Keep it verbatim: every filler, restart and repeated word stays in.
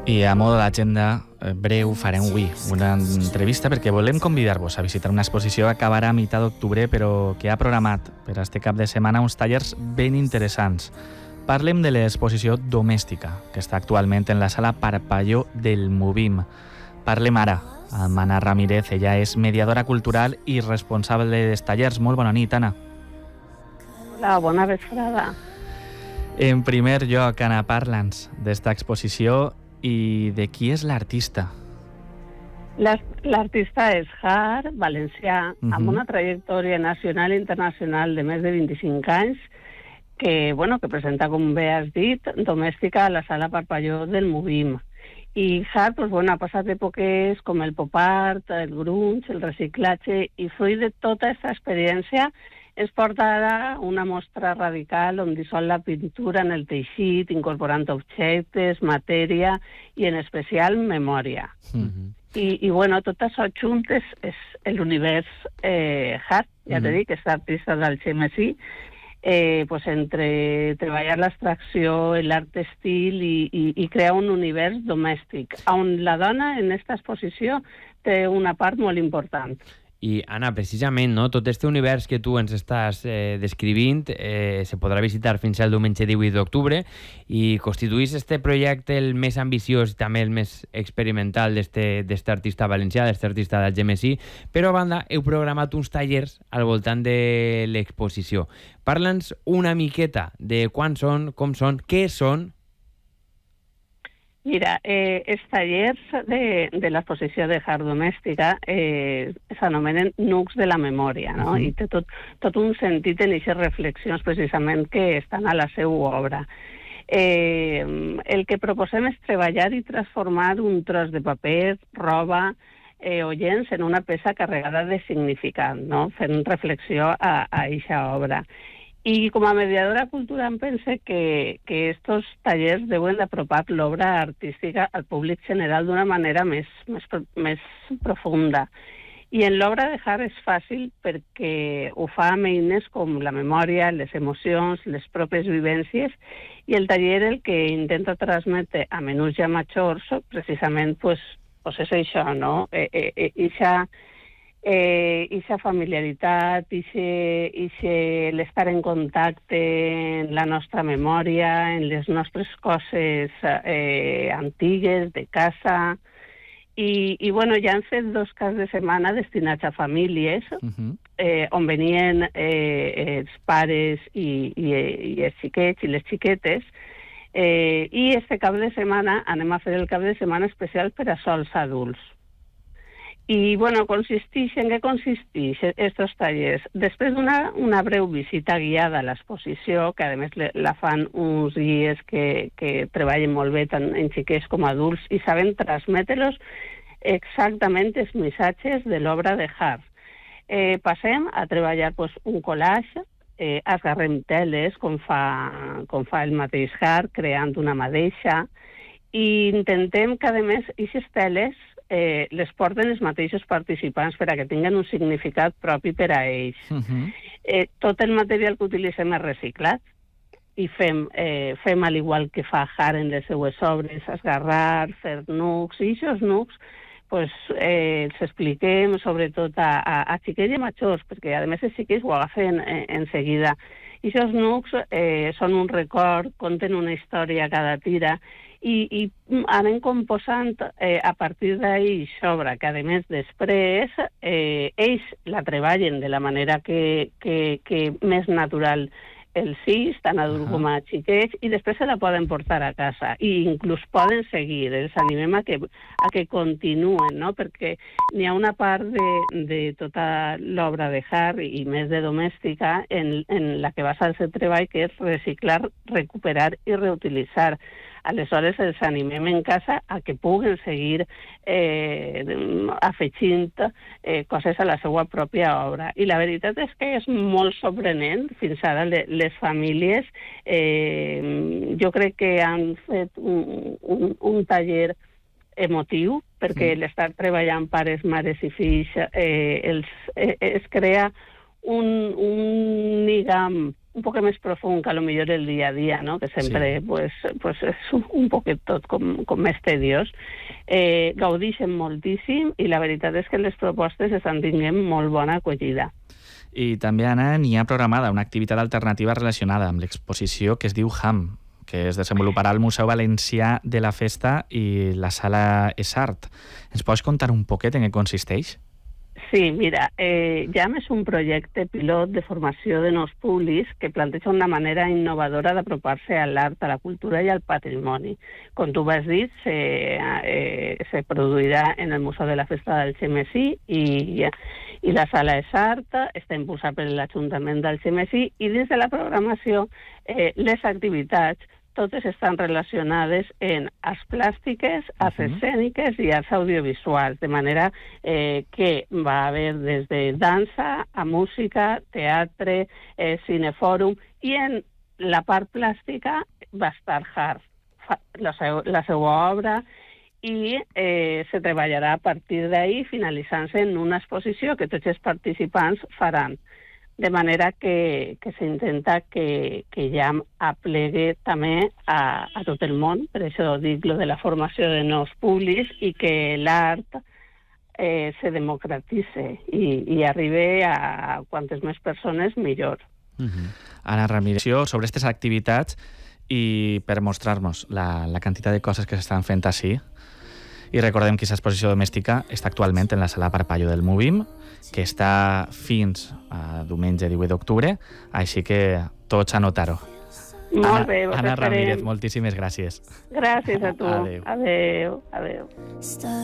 I a modo d'agenda breu farem avui una entrevista perquè volem convidar-vos a visitar una exposició que acabarà a meitat d'octubre però que ha programat per a este cap de setmana uns tallers ben interessants. Parlem de l'exposició domèstica que està actualment en la sala Parpalló del Movim. Parlem ara amb Anna Ramírez, ella és mediadora cultural i responsable dels tallers. Molt bona nit, Anna. Hola, bona vesprada. En primer lloc, Anna, parla'ns d'esta exposició i de qui és l'artista. L'artista és Har, valencià, uh-huh. amb una trajectòria nacional i internacional de més de vint-i-cinc anys, que, bueno, que presenta, com bé has dit, domèstica a la sala Parpalló del Movim. I Har, pues, bueno, ha passat èpoques com el pop art, el grunge, el reciclatge, i fruit de tota aquesta experiència ens porta ara una mostra radical on dissol la pintura en el teixit, incorporant objectes, matèria i, en especial, memòria. Mm-hmm. I, i, bueno, tot això junt és, és l'univers eh, Har, ja mm-hmm. t'he dit, que és artista d'Algemesí, eh, pues, entre treballar l'abstracció, l'art textil i, i, i crear un univers domèstic, on la dona, en aquesta exposició, té una part molt important. I, Anna, precisament, no? Tot aquest univers que tu ens estàs eh, descrivint eh, se podrà visitar fins al diumenge divuit d'octubre i constituís este projecte el més ambiciós i també el més experimental d'este artista valencià, d'este artista d'Algemesí, però a banda heu programat uns tallers al voltant de l'exposició. Parla'ns una miqueta de quan són, com són, què són. Mira, eh, els tallers de, de l'exposició de Har domèstica eh, s'anomenen nucs de la memòria, no? Uh-huh. I té tot, tot un sentit en aquestes reflexions precisament que estan a la seva obra. Eh, el que proposem és treballar i transformar un tros de paper, roba eh, o llenç en una peça carregada de significat, no? Fent reflexió a aquesta obra. I com a mediadora cultural pense que, que estos tallers deuen d'apropar l'obra artística al públic general d'una manera més, més, més profunda. I en l'obra de Har és fàcil perquè ho fa amb eines com la memòria, les emocions, les pròpies vivències, i el taller el que intenta transmetre a menús ja majors precisament pues, pues és això, no? Eh, eh, eh, ixa, Eh, ixa familiaritat, ixe, ixe l'estar en contacte en la nostra memòria, en les nostres coses eh, antigues, de casa. I, i bueno, ja han fet dos caps de setmana destinats a famílies, uh-huh. eh, on venien eh, els pares i, i, i els xiquets i les xiquetes, eh, i este cap de setmana anem a fer el cap de setmana especial per a sols adults. I, bueno, consisteix, en què consisteix estos tallers? Després d'una una breu visita guiada a l'exposició, que a més la fan uns guies que, que treballen molt bé tant en xiquets com adults i saben transmetre-los exactament els missatges de l'obra de Har. Eh, passem a treballar pues, un collage, eh, esgarrem teles, com fa, com fa el mateix Har, creant una mateixa, i intentem que, a més, aquestes teles Eh, les porten els mateixos participants per a que tinguin un significat propi per a ells. Uh-huh. eh, tot el material que utilitzem és reciclat i fem, eh, fem al igual que fa Har en les seues obres, esgarrar, fer nucs, i aquests nucs pues, eh, els expliquem sobretot a, a, a xiquets i majors, perquè a més els xiquets ho agafen eh, en seguida. I aquests nucs eh, són un record, conten una història a cada tira, i, i anem composant eh, a partir d'ahir sobre que, a més, després eh, ells la treballen de la manera que, que, que més natural els fills, tant adults com a xiquets, i després se la poden portar a casa i inclús poden seguir. Els animem a que, a que continuen, no? Perquè n'hi ha una part de, de tota l'obra de Har i més de domèstica en, en la que basa el seu treball, que és reciclar, recuperar i reutilitzar. Aleshores els animem en casa a que puguen seguir eh, afegint eh, coses a la seva pròpia obra. I la veritat és que és molt sorprenent. Fins ara les famílies eh, jo crec que han fet un, un, un taller emotiu, perquè mm. l'estar treballant pares, mares i fills eh, els, eh, es crea un, un lligam un poc més profund que a lo millor el dia a dia, no? Que sempre sí. pues, pues és un, un poquet tot com, com més tediós. Eh, gaudixen moltíssim i la veritat és que les propostes estan tinguent molt bona acollida. I també, Anna, n'hi ha programada una activitat alternativa relacionada amb l'exposició que es diu H A M, que es desenvoluparà al Museu Valencià de la Festa i la Sala Esart. Ens pots contar un poquet en què consisteix? Sí, mira, eh, J A M és un projecte pilot de formació de nous públics que planteja una manera innovadora d'apropar-se a l'art, a la cultura i al patrimoni. Com tu vas dir, se, eh, se produirà en el Museu de la Festa d'Algemesí i, i la Sala Esart està impulsada per l'Ajuntament d'Algemesí i dins de la programació eh, les activitats totes estan relacionades en arts plàstiques, arts uh-huh. escèniques i arts audiovisuals, de manera eh, que va haver des de dansa a música, teatre, eh, cinefòrum, i en la part plàstica va estar Hart, la, seu, la seva obra, i eh, se treballarà a partir d'ahir, finalitzant-se en una exposició que tots els participants faran. De manera que, que s'intenta que, que ja aplegue també a, a tot el món, per això dic lo de la formació de nous públics i que l'art eh, se democratitze i, i arribi a quantes més persones millor. Uh-huh. Anna Ramírez, sobre aquestes activitats i per mostrar-nos la, la quantitat de coses que s'estan fent així. I recordem que aquesta exposició domèstica està actualment en la sala Parpallo del Movim, que està fins a diumenge divuit d'octubre, així que tots a notar-ho. Molt bé, vos Anna esperem. Ramírez, moltíssimes gràcies. Gràcies a tu. Adéu. Adéu. Adéu.